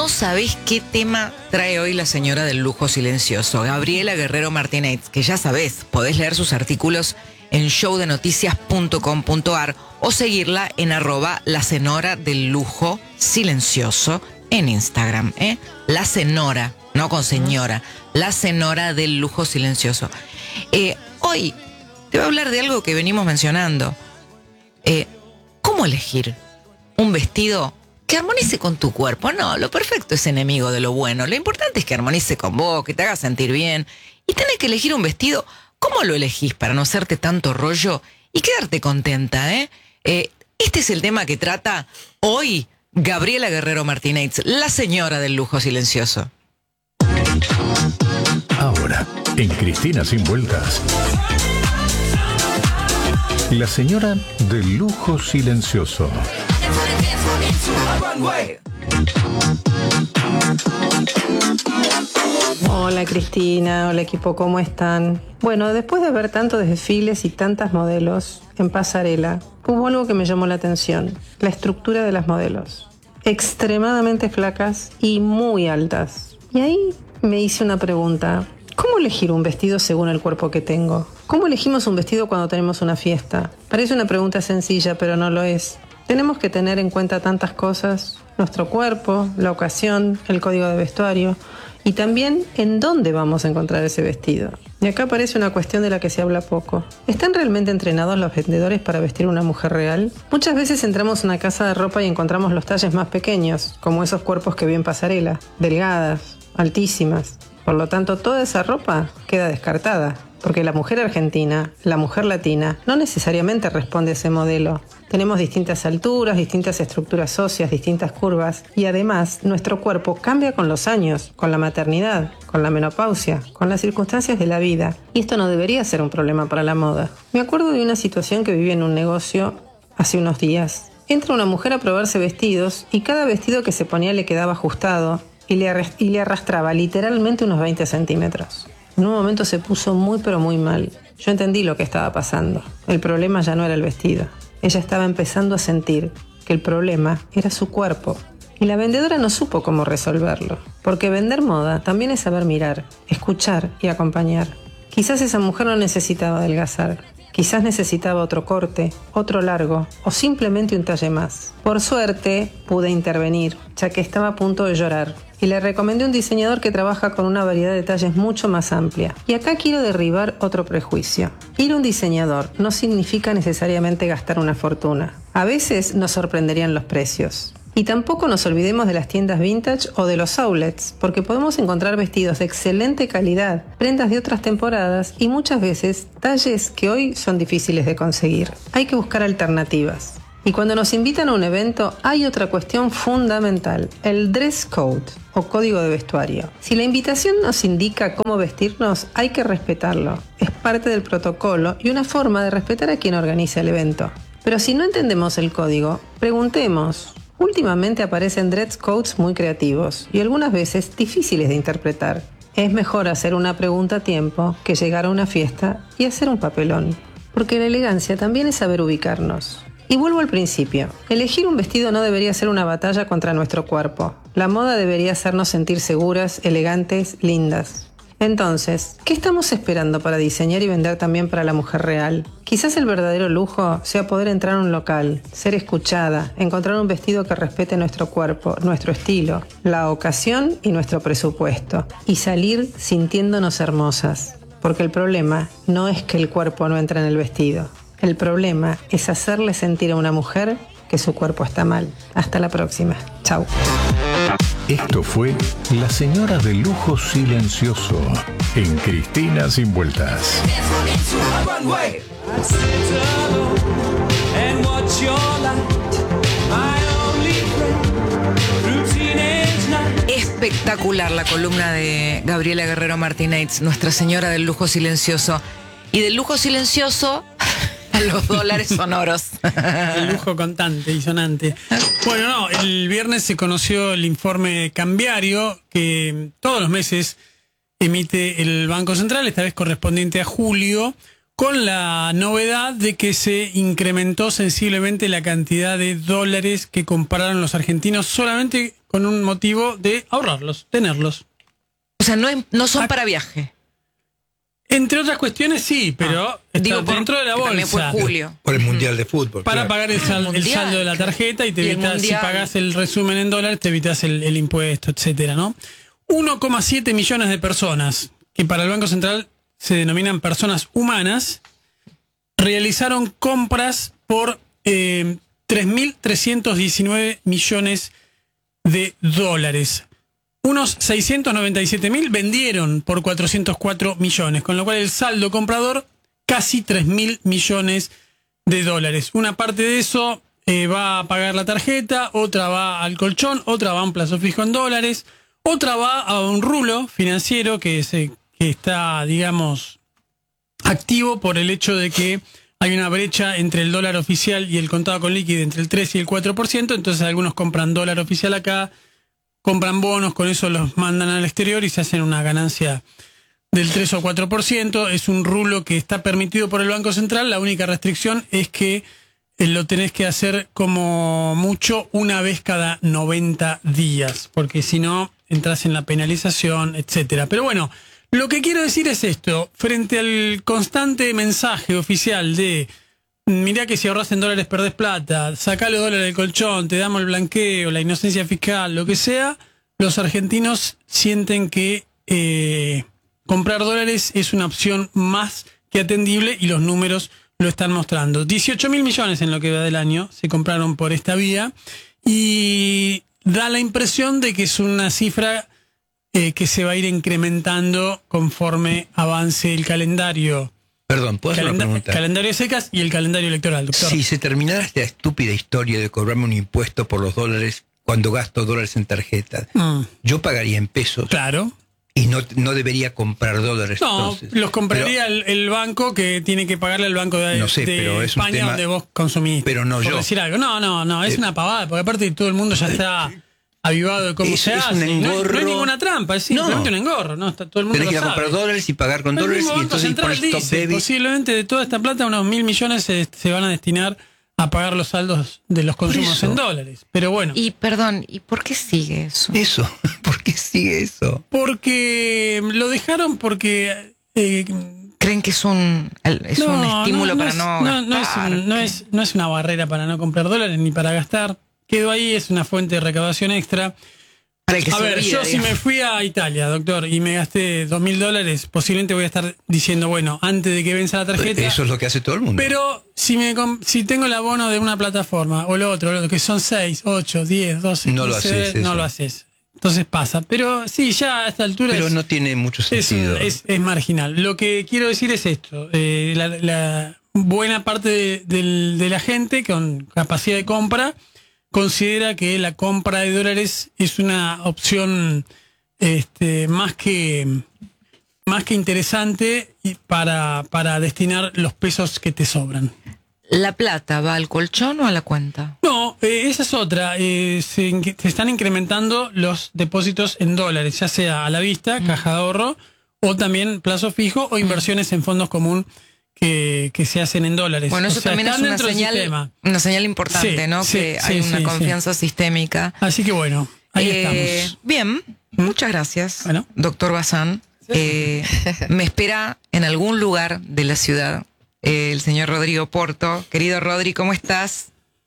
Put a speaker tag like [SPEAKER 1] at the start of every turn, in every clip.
[SPEAKER 1] No sabés qué tema trae hoy la señora del lujo silencioso, Gabriela Guerrero Martínez, que ya sabés, podés leer sus artículos en showdenoticias.com.ar o seguirla en @lasenora del lujo silencioso en Instagram, La Senora, no con señora, la Senora del lujo silencioso. Hoy te voy a hablar de algo que venimos mencionando. ¿Cómo elegir un vestido que armonice con tu cuerpo? No, lo perfecto es enemigo de lo bueno. Lo importante es que armonice con vos, que te haga sentir bien. Y tenés que elegir un vestido. ¿Cómo lo elegís para no hacerte tanto rollo y quedarte contenta, Este es el tema que trata hoy Gabriela Guerrero Martínez, la señora del lujo silencioso.
[SPEAKER 2] Ahora, en Cristina Sin Vueltas, la señora del lujo silencioso.
[SPEAKER 3] Hola Cristina, hola equipo, ¿cómo están? Bueno, después de ver tantos desfiles y tantas modelos en pasarela, hubo algo que me llamó la atención: la estructura de las modelos. Extremadamente flacas y muy altas. Y ahí me hice una pregunta: ¿cómo elegir un vestido según el cuerpo que tengo? ¿Cómo elegimos un vestido cuando tenemos una fiesta? Parece una pregunta sencilla, pero no lo es. Tenemos que tener en cuenta tantas cosas: nuestro cuerpo, la ocasión, el código de vestuario y también en dónde vamos a encontrar ese vestido. Y acá aparece una cuestión de la que se habla poco. ¿Están realmente entrenados los vendedores para vestir a una mujer real? Muchas veces entramos a una casa de ropa y encontramos los talles más pequeños, como esos cuerpos que vi en pasarela, delgadas, altísimas. Por lo tanto, toda esa ropa queda descartada, porque la mujer argentina, la mujer latina, no necesariamente responde a ese modelo. Tenemos distintas alturas, distintas estructuras óseas, distintas curvas, y además nuestro cuerpo cambia con los años, con la maternidad, con la menopausia, con las circunstancias de la vida. Y esto no debería ser un problema para la moda. Me acuerdo de una situación que viví en un negocio hace unos días. Entra una mujer a probarse vestidos y cada vestido que se ponía le quedaba ajustado y le arrastraba literalmente unos 20 centímetros. En un momento se puso muy pero muy mal. Yo entendí lo que estaba pasando. El problema ya no era el vestido. Ella estaba empezando a sentir que el problema era su cuerpo. Y la vendedora no supo cómo resolverlo. Porque vender moda también es saber mirar, escuchar y acompañar. Quizás esa mujer no necesitaba adelgazar. Quizás necesitaba otro corte, otro largo o simplemente un talle más. Por suerte pude intervenir, ya que estaba a punto de llorar. Y le recomendé un diseñador que trabaja con una variedad de talles mucho más amplia. Y acá quiero derribar otro prejuicio. Ir a un diseñador no significa necesariamente gastar una fortuna. A veces nos sorprenderían los precios. Y tampoco nos olvidemos de las tiendas vintage o de los outlets, porque podemos encontrar vestidos de excelente calidad, prendas de otras temporadas y muchas veces talles que hoy son difíciles de conseguir. Hay que buscar alternativas. Y cuando nos invitan a un evento hay otra cuestión fundamental: el dress code o código de vestuario. Si la invitación nos indica cómo vestirnos, hay que respetarlo. Es parte del protocolo y una forma de respetar a quien organiza el evento. Pero si no entendemos el código, preguntemos. Últimamente aparecen dress codes muy creativos y algunas veces difíciles de interpretar. Es mejor hacer una pregunta a tiempo que llegar a una fiesta y hacer un papelón. Porque la elegancia también es saber ubicarnos. Y vuelvo al principio. Elegir un vestido no debería ser una batalla contra nuestro cuerpo. La moda debería hacernos sentir seguras, elegantes, lindas. Entonces, ¿qué estamos esperando para diseñar y vender también para la mujer real? Quizás el verdadero lujo sea poder entrar a un local, ser escuchada, encontrar un vestido que respete nuestro cuerpo, nuestro estilo, la ocasión y nuestro presupuesto, y salir sintiéndonos hermosas. Porque el problema no es que el cuerpo no entra en el vestido. El problema es hacerle sentir a una mujer que su cuerpo está mal. Hasta la próxima. Chau.
[SPEAKER 2] Esto fue La Señora del Lujo Silencioso en Cristina Sin Vueltas.
[SPEAKER 1] Espectacular la columna de Gabriela Guerrero Martínez, Nuestra Señora del Lujo Silencioso. Y del lujo silencioso a los dólares sonoros.
[SPEAKER 4] El lujo contante y sonante. Bueno, no, el viernes se conoció el informe cambiario que todos los meses emite el Banco Central, esta vez correspondiente a julio, con la novedad de que se incrementó sensiblemente la cantidad de dólares que compraron los argentinos solamente con un motivo de ahorrarlos, tenerlos.
[SPEAKER 1] O sea, no son para viaje.
[SPEAKER 4] Entre otras cuestiones sí, pero está dentro de la bolsa.
[SPEAKER 1] También fue julio.
[SPEAKER 5] Por el Mundial de Fútbol.
[SPEAKER 4] Para pagar el saldo de la tarjeta y te evitas, si pagas el resumen en dólares, te evitas el impuesto, etcétera, ¿no? 1,7 millones de personas, que para el Banco Central se denominan personas humanas, realizaron compras por 3.319 millones de dólares. Unos 697.000 vendieron por 404 millones, con lo cual el saldo comprador casi 3.000 millones de dólares. Una parte de eso va a pagar la tarjeta, otra va al colchón, otra va a un plazo fijo en dólares, otra va a un rulo financiero que está, digamos, activo por el hecho de que hay una brecha entre el dólar oficial y el contado con líquido entre el 3 y el 4%, entonces algunos compran dólar oficial acá, compran bonos, con eso los mandan al exterior y se hacen una ganancia del 3 o 4%. Es un rulo que está permitido por el Banco Central. La única restricción es que lo tenés que hacer como mucho una vez cada 90 días, porque si no, entras en la penalización, etcétera. Pero bueno, lo que quiero decir es esto. Frente al constante mensaje oficial de mirá que si ahorras en dólares perdés plata, sacá los dólares del colchón, te damos el blanqueo, la inocencia fiscal, lo que sea, los argentinos sienten que comprar dólares es una opción más que atendible y los números lo están mostrando. 18.000 millones en lo que va del año se compraron por esta vía y da la impresión de que es una cifra que se va a ir incrementando conforme avance el calendario.
[SPEAKER 5] Perdón, ¿puedo hacer una pregunta?
[SPEAKER 4] Calendario de secas y el calendario electoral, doctor.
[SPEAKER 5] Si se terminara esta estúpida historia de cobrarme un impuesto por los dólares cuando gasto dólares en tarjeta, yo pagaría en pesos.
[SPEAKER 4] Claro.
[SPEAKER 5] Y no debería comprar dólares.
[SPEAKER 4] No,
[SPEAKER 5] entonces.
[SPEAKER 4] los compraría el banco que tiene que pagarle al banco de,
[SPEAKER 5] no sé,
[SPEAKER 4] de
[SPEAKER 5] pero es
[SPEAKER 4] España
[SPEAKER 5] un tema,
[SPEAKER 4] donde vos consumís.
[SPEAKER 5] Pero no
[SPEAKER 4] por
[SPEAKER 5] yo.
[SPEAKER 4] decir algo. No, es una pavada, porque aparte todo el mundo ya está avivado de cómo se hace.
[SPEAKER 5] Un engorro.
[SPEAKER 4] No hay ninguna trampa, es simplemente un engorro. No, está todo el mundo
[SPEAKER 5] tenés que ir a
[SPEAKER 4] lo sabe.
[SPEAKER 5] comprar dólares y pagar con dólares.
[SPEAKER 4] El
[SPEAKER 5] Y entonces
[SPEAKER 4] Banco Central dice, posiblemente de toda esta plata unos 1.000 millones se van a destinar a pagar los saldos de los consumos en dólares. Pero bueno.
[SPEAKER 1] Y perdón, ¿y por qué sigue eso?
[SPEAKER 5] ¿Por qué sigue eso?
[SPEAKER 4] Porque lo dejaron porque...
[SPEAKER 1] ¿Creen que es un estímulo para no gastar?
[SPEAKER 4] No es una barrera para no comprar dólares ni para gastar. Quedó ahí, es una fuente de recaudación extra.
[SPEAKER 1] Para el que
[SPEAKER 4] a ver, yo si me fui a Italia, doctor, y me gasté $2.000, posiblemente voy a estar diciendo, bueno, antes de que venza la tarjeta...
[SPEAKER 5] Eso es lo que hace todo el mundo.
[SPEAKER 4] Pero si tengo el abono de una plataforma o lo otro, que son 6, 8, 10, 12...
[SPEAKER 5] No lo haces.
[SPEAKER 4] No lo haces. Entonces pasa. Pero sí, ya a esta altura...
[SPEAKER 5] Pero no tiene mucho sentido.
[SPEAKER 4] Es marginal. Lo que quiero decir es esto. La buena parte de la gente con capacidad de compra considera que la compra de dólares es una opción más que interesante para destinar los pesos que te sobran.
[SPEAKER 1] ¿La plata va al colchón o a la cuenta?
[SPEAKER 4] No, esa es otra. Se están incrementando los depósitos en dólares, ya sea a la vista, caja de ahorro, o también plazo fijo o inversiones en fondos común que se hacen en dólares.
[SPEAKER 1] Bueno, eso también es una señal importante, ¿no? Que hay una confianza sistémica.
[SPEAKER 4] Así que bueno, ahí estamos.
[SPEAKER 1] Bien, muchas gracias,
[SPEAKER 4] bueno.
[SPEAKER 1] doctor Bazán. Me espera en algún lugar de la ciudad el señor Rodrigo Porto. Querido Rodri, ¿cómo estás?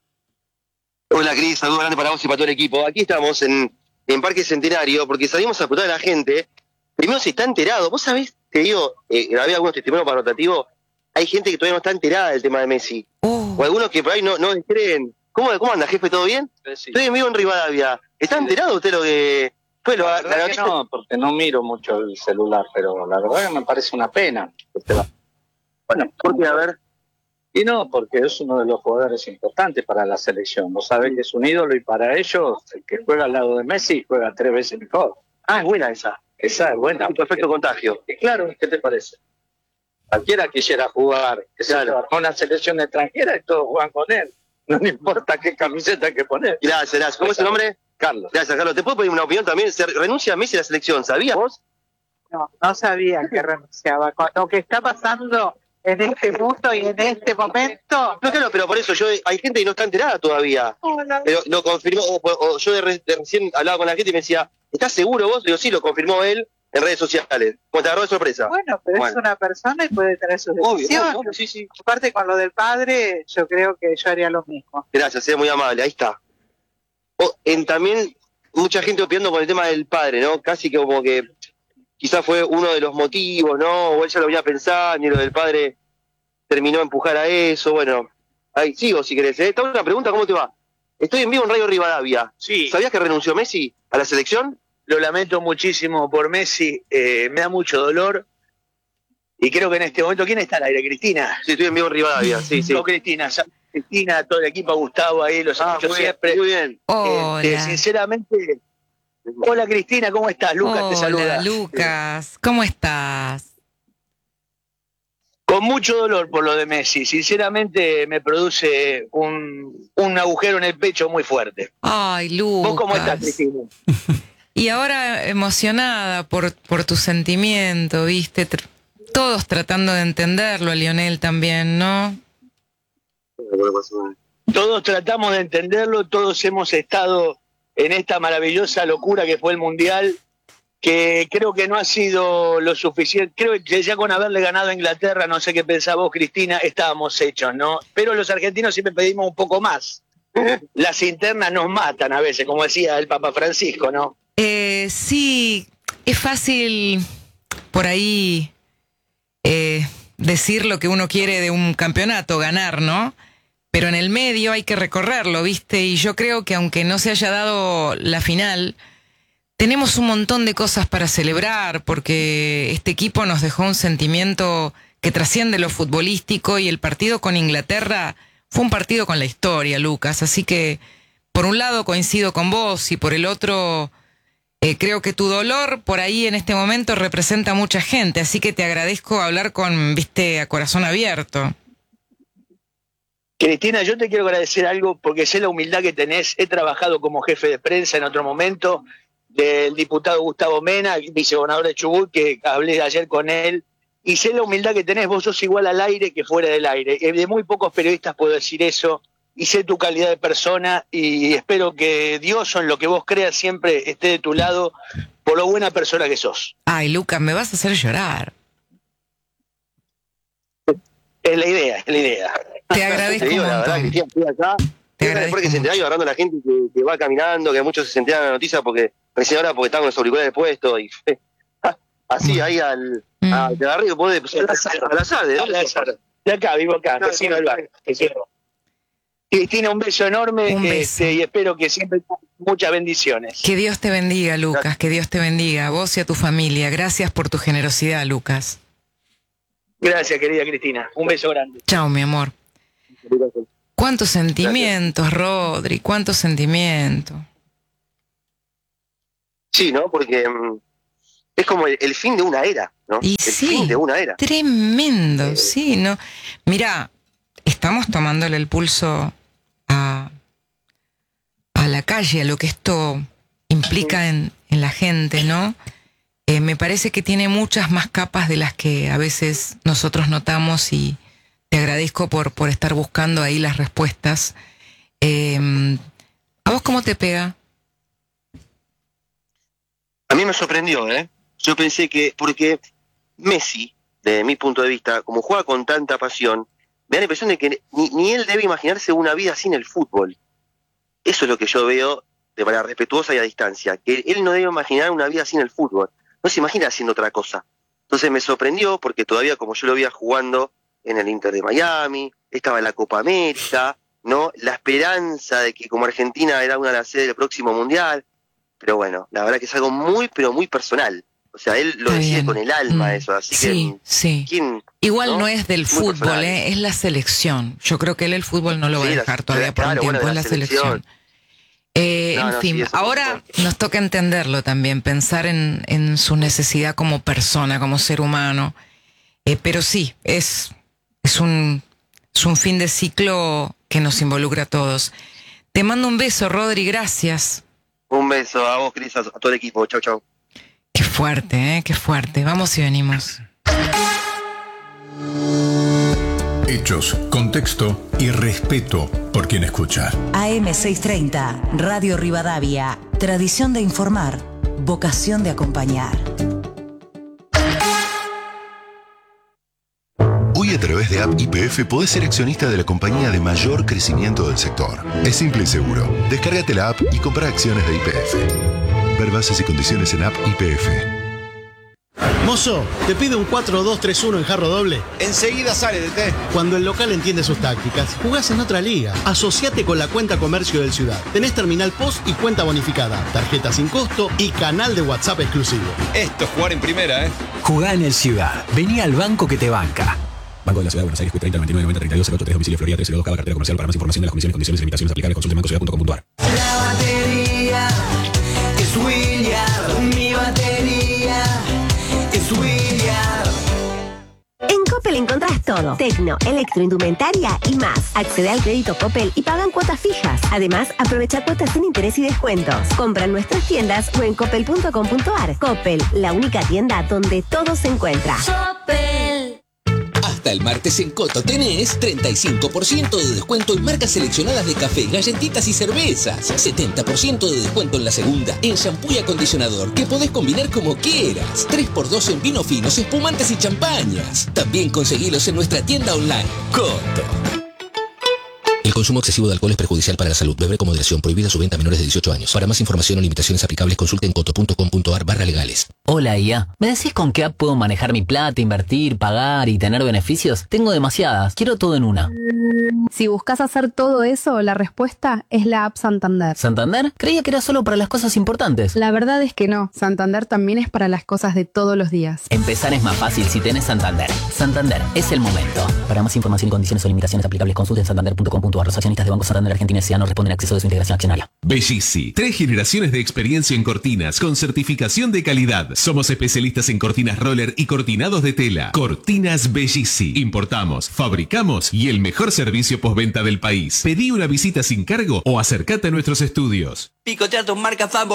[SPEAKER 6] Hola, Cris, saludos grandes para vos y para todo el equipo. Aquí estamos en Parque Centenario porque salimos a escuchar a la gente. Primero se está enterado. Vos sabés, te digo, grabé algunos testimonios para rotativo. Hay gente que todavía no está enterada del tema de Messi. O algunos que por ahí no creen. ¿Cómo anda, jefe? ¿Todo bien? Sí. Estoy en vivo en Rivadavia. ¿Está enterado usted lo que fue?
[SPEAKER 7] La verdad que no, porque no miro mucho el celular, pero la verdad que me parece una pena.
[SPEAKER 6] Bueno, ¿por qué? A ver.
[SPEAKER 7] Y no, porque es uno de los jugadores importantes para la selección. Vos sabés que es un ídolo y para ellos, el que juega al lado de Messi juega 3 veces mejor.
[SPEAKER 6] Ah, es buena esa.
[SPEAKER 7] Esa es buena.
[SPEAKER 6] Un perfecto contagio.
[SPEAKER 7] Y claro, ¿qué te parece? Cualquiera quisiera jugar, con una selección extranjera y todos juegan con él. No le importa qué camiseta hay que poner.
[SPEAKER 6] Gracias. ¿Cómo es tu nombre?
[SPEAKER 7] Carlos.
[SPEAKER 6] Gracias, Carlos. ¿Te puedo pedir una opinión también? Se renuncia a Messi a la selección, ¿sabías vos?
[SPEAKER 8] No sabía que renunciaba. Con lo que está pasando
[SPEAKER 7] en este mundo y en este momento.
[SPEAKER 6] No, claro, pero por eso hay gente que no está enterada todavía.
[SPEAKER 7] Hola.
[SPEAKER 6] Pero lo confirmó, o yo de recién hablaba con la gente y me decía, ¿estás seguro vos? Digo, sí, lo confirmó él en redes sociales. Como te agarró de sorpresa.
[SPEAKER 7] Bueno, pero es una persona y puede tener sus decisiones.
[SPEAKER 6] Obvio, sí, sí.
[SPEAKER 7] Aparte con lo del padre, yo creo que yo haría lo mismo.
[SPEAKER 6] Gracias, es muy amable, ahí está. También mucha gente opinando con el tema del padre, ¿no? Casi que como que quizás fue uno de los motivos, ¿no? O él ya lo venía pensando y lo del padre terminó a empujar a eso. Bueno, ahí sigo si querés. Esta es una pregunta, ¿cómo te va? Estoy en vivo en Radio Rivadavia.
[SPEAKER 8] Sí.
[SPEAKER 6] ¿Sabías que renunció Messi a la selección?
[SPEAKER 8] Lo lamento muchísimo por Messi, me da mucho dolor. Y creo que en este momento, ¿quién está al aire? ¿Cristina?
[SPEAKER 6] Sí, estoy en vivo en Rivadavia, sí, sí.
[SPEAKER 8] No, Cristina, todo el equipo, Gustavo ahí, los escucho siempre.
[SPEAKER 6] Muy bien.
[SPEAKER 1] Hola.
[SPEAKER 8] Sinceramente, hola Cristina, ¿cómo estás? Lucas te saluda.
[SPEAKER 1] Hola, Lucas. ¿Cómo estás?
[SPEAKER 8] Con mucho dolor por lo de Messi. Sinceramente me produce un agujero en el pecho muy fuerte.
[SPEAKER 1] Ay, Lucas.
[SPEAKER 8] ¿Vos cómo estás, Cristina?
[SPEAKER 1] Y ahora emocionada por tu sentimiento, ¿viste? Todos tratando de entenderlo, a Lionel también, ¿no?
[SPEAKER 8] Todos tratamos de entenderlo, todos hemos estado en esta maravillosa locura que fue el Mundial, que creo que no ha sido lo suficiente. Creo que ya con haberle ganado a Inglaterra, no sé qué pensás vos, Cristina, estábamos hechos, ¿no? Pero los argentinos siempre pedimos un poco más. Las internas nos matan a veces, como decía el Papa Francisco, ¿no?
[SPEAKER 1] Sí, es fácil por ahí decir lo que uno quiere de un campeonato, ganar, ¿no? Pero en el medio hay que recorrerlo, ¿viste? Y yo creo que aunque no se haya dado la final, tenemos un montón de cosas para celebrar, porque este equipo nos dejó un sentimiento que trasciende lo futbolístico, y el partido con Inglaterra fue un partido con la historia, Lucas. Así que, por un lado coincido con vos, y por el otro, creo que tu dolor por ahí en este momento representa a mucha gente. Así que te agradezco hablar a corazón abierto.
[SPEAKER 8] Cristina, yo te quiero agradecer algo porque sé la humildad que tenés. He trabajado como jefe de prensa en otro momento del diputado Gustavo Mena, vicegobernador de Chubut, que hablé ayer con él, y sé la humildad que tenés. Vos sos igual al aire que fuera del aire. De muy pocos periodistas puedo decir eso, y sé tu calidad de persona, y espero que Dios, o en lo que vos creas, siempre esté de tu lado por lo buena persona que sos.
[SPEAKER 1] Ay, Lucas, me vas a hacer llorar.
[SPEAKER 8] Es la idea, es la idea.
[SPEAKER 1] Te agradezco un
[SPEAKER 6] la verdad,
[SPEAKER 1] montón.
[SPEAKER 6] Cristian, estoy acá.
[SPEAKER 1] Te
[SPEAKER 6] Después
[SPEAKER 1] agradezco
[SPEAKER 6] que se enteraron agarrando a la gente que va caminando, que muchos se enteran de la noticia porque recién ahora porque están con los auriculares puestos y así ahí te agarré al azar, ¿de dónde sos?
[SPEAKER 8] De acá, vivo acá, vecino del barrio. Cristina, un beso enorme.
[SPEAKER 1] Un beso.
[SPEAKER 8] Y espero que siempre muchas bendiciones.
[SPEAKER 1] Que Dios te bendiga, Lucas, que Dios te bendiga, a vos y a tu familia. Gracias por tu generosidad, Lucas.
[SPEAKER 8] Gracias, querida Cristina. Un beso grande.
[SPEAKER 1] Chao, mi amor. Cuántos sentimientos, Rodri, cuántos sentimientos.
[SPEAKER 6] Sí, ¿no? Porque es como el fin de una era, ¿no?
[SPEAKER 1] Y
[SPEAKER 6] el
[SPEAKER 1] sí,
[SPEAKER 6] fin de una era.
[SPEAKER 1] Tremendo, sí, ¿no? Mirá, estamos tomándole el pulso a la calle, a lo que esto implica en la gente, ¿no? Me parece que tiene muchas más capas de las que a veces nosotros notamos, y te agradezco por estar buscando ahí las respuestas. ¿A vos cómo te pega?
[SPEAKER 6] A mí me sorprendió, ¿eh? Yo pensé que, porque Messi, desde mi punto de vista, como juega con tanta pasión, me da la impresión de que ni él debe imaginarse una vida sin el fútbol. Eso es lo que yo veo de manera respetuosa y a distancia, que él no debe imaginar una vida sin el fútbol. No se imagina haciendo otra cosa. Entonces me sorprendió porque todavía, como yo lo veía jugando en el Inter de Miami, estaba en la Copa América, ¿no? La esperanza de que como Argentina era una de las sedes del próximo Mundial. Pero bueno, la verdad que es algo muy, pero muy personal. O sea, él lo decide con el alma eso. Así que,
[SPEAKER 1] sí. Igual no es del fútbol, es la selección. Yo creo que él el fútbol no lo va a dejar todavía por un tiempo, es la selección. En fin, ahora nos toca entenderlo también, pensar en su necesidad como persona, como ser humano. Pero sí, es un fin de ciclo que nos involucra a todos. Te mando un beso, Rodri, gracias.
[SPEAKER 6] Un beso a vos, Cris, a todo el equipo. Chau, chau.
[SPEAKER 1] Qué fuerte, qué fuerte. Vamos y venimos.
[SPEAKER 2] Hechos, contexto y respeto por quien escucha.
[SPEAKER 9] AM630, Radio Rivadavia. Tradición de informar, vocación de acompañar.
[SPEAKER 10] Hoy a través de App YPF podés ser accionista de la compañía de mayor crecimiento del sector. Es simple y seguro. Descárgate la app y compra acciones de YPF. Ver bases y condiciones en App YPF.
[SPEAKER 11] Mozo, te pido un 4-2-3-1 en jarro doble.
[SPEAKER 12] Enseguida sale, DT.
[SPEAKER 11] Cuando el local entiende sus tácticas, jugás en otra liga. Asociate con la cuenta comercio del Ciudad. Tenés terminal POS y cuenta bonificada, tarjeta sin costo y canal de WhatsApp exclusivo.
[SPEAKER 12] Esto es jugar en primera, ¿eh?
[SPEAKER 13] Jugá en el Ciudad. Vení al banco que te banca. Banco de la Ciudad de Buenos Aires, 30 99 90 32 08 3 domicilio Florida 302 cada cartera comercial. Para más información de las condiciones, condiciones y limitaciones aplicables, consulte bancociudad.com.ar.
[SPEAKER 14] La batería es William, mi batería es William.
[SPEAKER 15] En Coppel encontrás todo: tecno, electroindumentaria y más. Accede al crédito Coppel y pagan cuotas fijas. Además, aprovecha cuotas sin interés y descuentos. Compra en nuestras tiendas o en coppel.com.ar. Coppel, la única tienda donde todo se encuentra.
[SPEAKER 16] Coppel. Hasta el martes en Coto tenés 35% de descuento en marcas seleccionadas de café, galletitas y cervezas. 70% de descuento en la segunda, en shampoo y acondicionador, que podés combinar como quieras. 3x2 en vinos finos, espumantes y champañas. También conseguilos en nuestra tienda online. Coto. El consumo excesivo de alcohol es perjudicial para la salud. Beber con moderación. Prohibida su venta a menores de 18 años. Para más información o limitaciones aplicables, consulte en coto.com.ar/legales.
[SPEAKER 17] Hola, IA. ¿Me decís con qué app puedo manejar mi plata, invertir, pagar y tener beneficios? Tengo demasiadas. Quiero todo en una.
[SPEAKER 18] Si buscas hacer todo eso, la respuesta es la app Santander.
[SPEAKER 17] ¿Santander? Creía que era solo para las cosas importantes.
[SPEAKER 18] La verdad es que no. Santander también es para las cosas de todos los días.
[SPEAKER 17] Empezar es más fácil si tenés Santander. Santander, es el momento. Para más información y condiciones o limitaciones aplicables, consulte en santander.com.ar. Los accionistas de Banco Santander Argentina S.A. no responden a acceso de su integración accionaria.
[SPEAKER 19] Bellisi, 3 generaciones de experiencia en cortinas con certificación de calidad. Somos especialistas en cortinas roller y cortinados de tela. Cortinas Bellisi. Importamos, fabricamos y el mejor servicio postventa del país. Pedí una visita sin cargo o acércate a nuestros estudios.
[SPEAKER 14] Picotea tus marcas favoritas.